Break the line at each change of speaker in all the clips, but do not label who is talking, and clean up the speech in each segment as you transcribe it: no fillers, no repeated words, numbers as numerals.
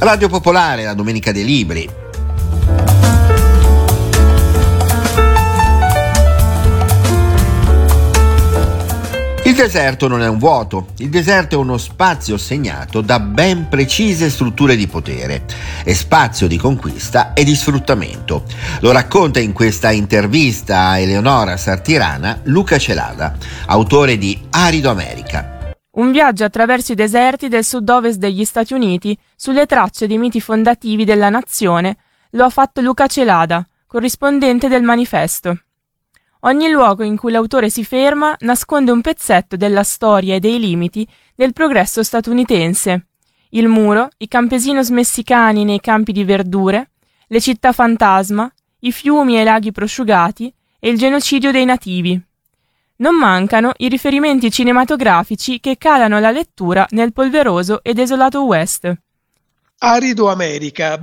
Radio Popolare, la Domenica dei Libri. Il deserto non è un vuoto, il deserto è uno spazio segnato da ben precise strutture di potere, è spazio di conquista e di sfruttamento. Lo racconta in questa intervista a Eleonora Sartirana Luca Celada, autore di Arido America.
Un viaggio attraverso i deserti del sud-ovest degli Stati Uniti, sulle tracce dei miti fondativi della nazione, lo ha fatto Luca Celada, corrispondente del Manifesto. Ogni luogo in cui l'autore si ferma nasconde un pezzetto della storia e dei limiti del progresso statunitense. Il muro, i campesinos messicani nei campi di verdure, le città fantasma, i fiumi e i laghi prosciugati e il genocidio dei nativi. Non mancano i riferimenti cinematografici che calano la lettura nel polveroso e desolato West.
Arido America.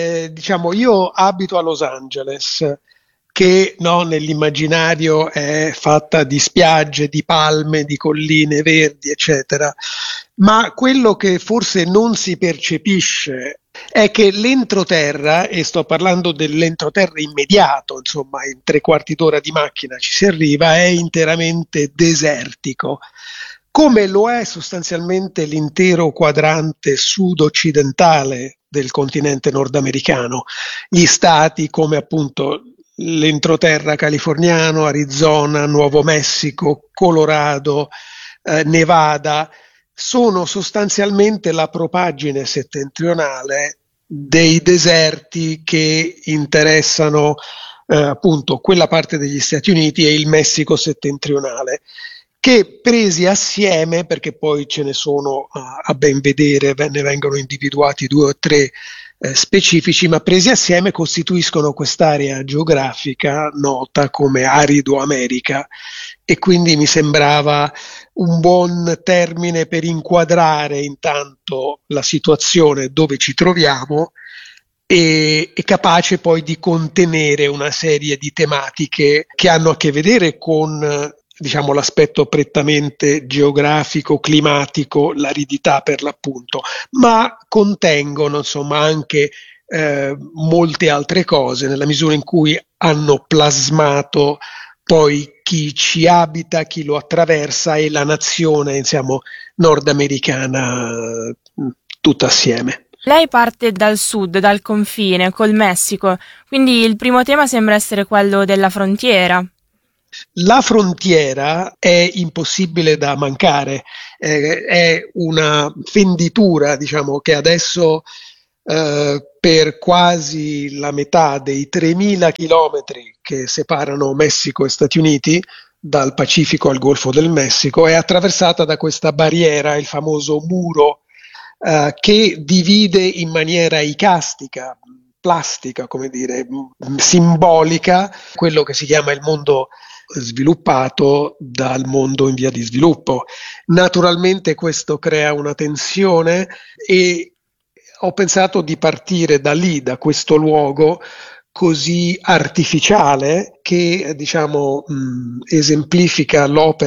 Io abito a Los Angeles, che nell'immaginario è fatta di spiagge, di palme, di colline verdi, eccetera. Ma quello che forse non si percepisce è che l'entroterra, e sto parlando dell'entroterra immediato, insomma in 3/4 d'ora di macchina ci si arriva, è interamente desertico, come lo è sostanzialmente l'intero quadrante sud-occidentale del continente nordamericano. Gli stati come appunto l'entroterra californiano, Arizona, Nuovo Messico, Colorado, Nevada, sono sostanzialmente la propaggine settentrionale dei deserti che interessano appunto quella parte degli Stati Uniti e il Messico settentrionale, che presi assieme, perché poi ce ne sono a ben vedere, ne vengono individuati 2 o 3 specifici, ma presi assieme costituiscono quest'area geografica nota come Arido America, e quindi mi sembrava un buon termine per inquadrare intanto la situazione dove ci troviamo e capace poi di contenere una serie di tematiche che hanno a che vedere con l'aspetto prettamente geografico, climatico, l'aridità per l'appunto, ma contengono anche molte altre cose, nella misura in cui hanno plasmato poi chi ci abita, chi lo attraversa e la nazione, nordamericana tutta assieme.
Lei parte dal sud, dal confine col Messico, quindi il primo tema sembra essere quello della frontiera.
La frontiera è impossibile da mancare, è una fenditura, che adesso per quasi la metà dei 3.000 chilometri che separano Messico e Stati Uniti, dal Pacifico al Golfo del Messico, è attraversata da questa barriera, il famoso muro, che divide in maniera icastica, plastica, simbolica, quello che si chiama il mondo sviluppato dal mondo in via di sviluppo. Naturalmente questo crea una tensione e ho pensato di partire da lì, da questo luogo così artificiale che esemplifica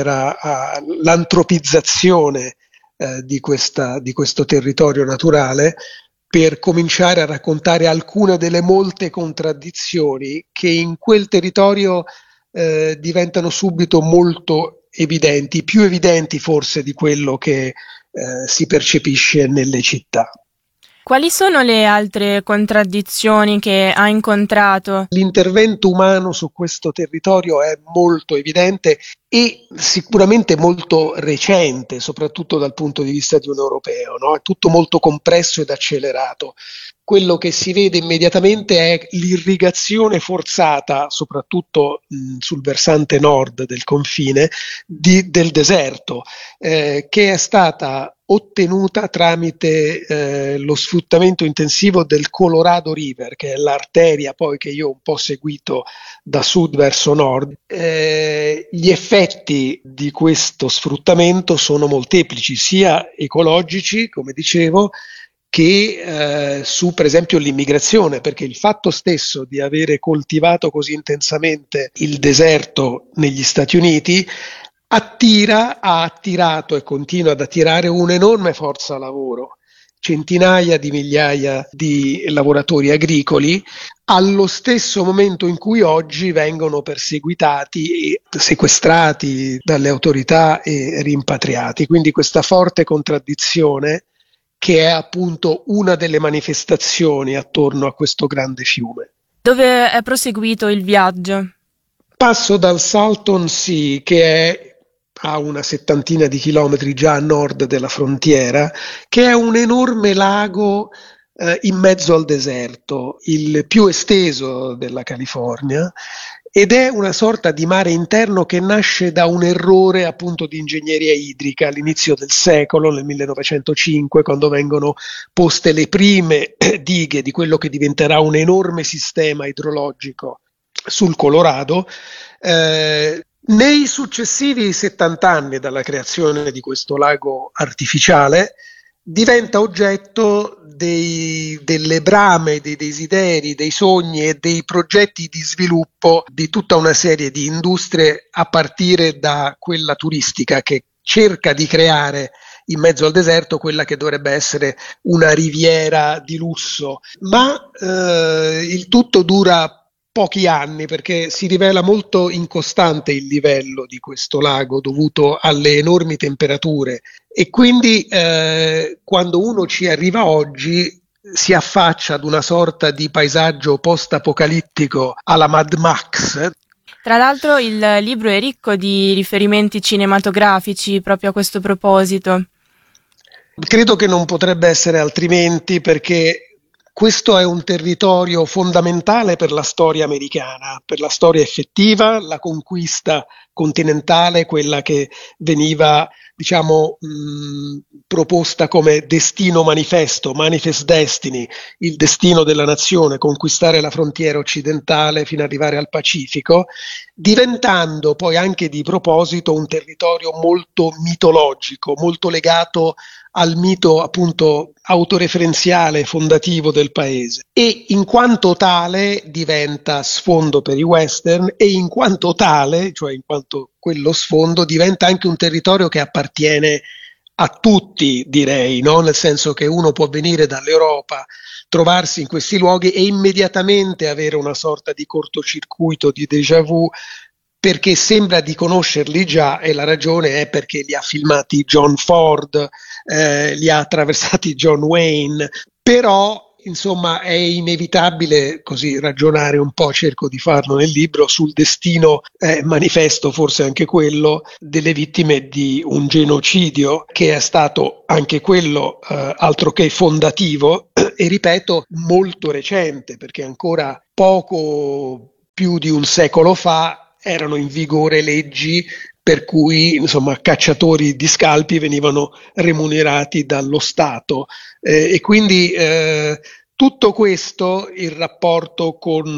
l'antropizzazione di questo territorio naturale, per cominciare a raccontare alcune delle molte contraddizioni che in quel territorio diventano subito molto evidenti, più evidenti forse di quello che si percepisce nelle città.
Quali sono le altre contraddizioni che ha incontrato?
L'intervento umano su questo territorio è molto evidente e sicuramente molto recente, soprattutto dal punto di vista di un europeo, no? È tutto molto compresso ed accelerato. Quello che si vede immediatamente è l'irrigazione forzata, soprattutto sul versante nord del confine, del deserto, che è stata ottenuta tramite lo sfruttamento intensivo del Colorado River, che è l'arteria poi che io ho un po' seguito da sud verso nord. Gli effetti di questo sfruttamento sono molteplici, sia ecologici, come dicevo, che su per esempio l'immigrazione, perché il fatto stesso di avere coltivato così intensamente il deserto negli Stati Uniti ha attirato e continua ad attirare un'enorme forza lavoro centinaia di migliaia di lavoratori agricoli, allo stesso momento in cui oggi vengono perseguitati e sequestrati dalle autorità e rimpatriati. Quindi questa forte contraddizione che è appunto una delle manifestazioni attorno a questo grande fiume.
Dove è proseguito il viaggio?
Passo dal Salton Sea, che è a una settantina di chilometri già a nord della frontiera, che è un enorme lago in mezzo al deserto, il più esteso della California, ed è una sorta di mare interno che nasce da un errore appunto di ingegneria idrica all'inizio del secolo, nel 1905, quando vengono poste le prime dighe di quello che diventerà un enorme sistema idrologico sul Colorado. Nei successivi 70 anni dalla creazione di questo lago artificiale diventa oggetto delle brame, dei desideri, dei sogni e dei progetti di sviluppo di tutta una serie di industrie, a partire da quella turistica, che cerca di creare in mezzo al deserto quella che dovrebbe essere una riviera di lusso, ma il tutto dura pochi anni, perché si rivela molto incostante il livello di questo lago dovuto alle enormi temperature, e quindi quando uno ci arriva oggi si affaccia ad una sorta di paesaggio post-apocalittico alla Mad Max.
Tra l'altro il libro è ricco di riferimenti cinematografici proprio a questo proposito.
Credo che non potrebbe essere altrimenti, perché questo è un territorio fondamentale per la storia americana, per la storia effettiva, la conquista continentale, quella che veniva, diciamo, proposta come destino manifesto, manifest destiny, il destino della nazione, conquistare la frontiera occidentale fino ad arrivare al Pacifico, diventando poi anche di proposito un territorio molto mitologico, molto legato al mito appunto autoreferenziale fondativo del paese, e in quanto tale diventa sfondo per i western, e in quanto tale, cioè in quanto quello sfondo, diventa anche un territorio che appartiene a tutti, direi, no? Nel senso che uno può venire dall'Europa, trovarsi in questi luoghi e immediatamente avere una sorta di cortocircuito, di déjà vu, perché sembra di conoscerli già, e la ragione è perché li ha filmati John Ford, li ha attraversati John Wayne, però insomma è inevitabile così ragionare un po', cerco di farlo nel libro, sul destino manifesto, forse anche quello, delle vittime di un genocidio che è stato anche quello altro che fondativo e, ripeto, molto recente, perché ancora poco più di un secolo fa erano in vigore leggi per cui insomma cacciatori di scalpi venivano remunerati dallo Stato, e quindi tutto questo, il rapporto con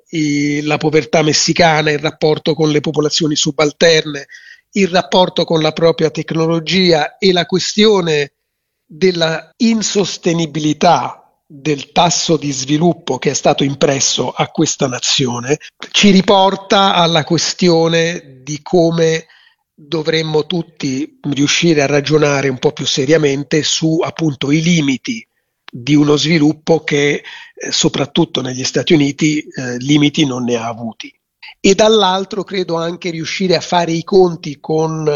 la povertà messicana, il rapporto con le popolazioni subalterne, il rapporto con la propria tecnologia e la questione della insostenibilità del tasso di sviluppo che è stato impresso a questa nazione, ci riporta alla questione di come dovremmo tutti riuscire a ragionare un po' più seriamente su appunto i limiti di uno sviluppo che soprattutto negli Stati Uniti limiti non ne ha avuti, e dall'altro credo anche riuscire a fare i conti con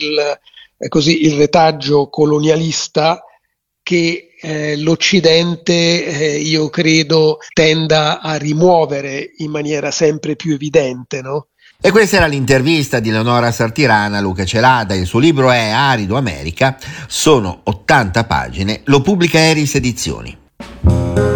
il retaggio colonialista che l'Occidente, io credo, tenda a rimuovere in maniera sempre più evidente, no?
E questa era l'intervista di Leonora Sartirana a Luca Celada. Il suo libro è Arido America, sono 80 pagine, lo pubblica Eris Edizioni.